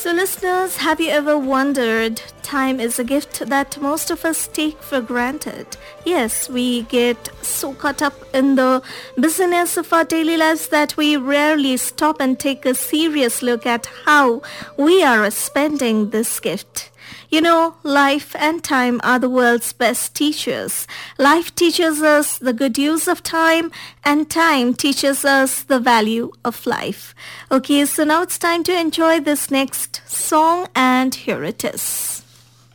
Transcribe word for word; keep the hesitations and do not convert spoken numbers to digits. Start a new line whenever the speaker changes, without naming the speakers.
So listeners, have you ever wondered, time is a gift that most of us take for granted. Yes, we get so caught up in the busyness of our daily lives that we rarely stop and take a serious look at how we are spending this gift. You know, life and time are the world's best teachers. Life teaches us the good use of time, and time teaches us the value of life. Okay, so now it's time to enjoy this next song, and here it is.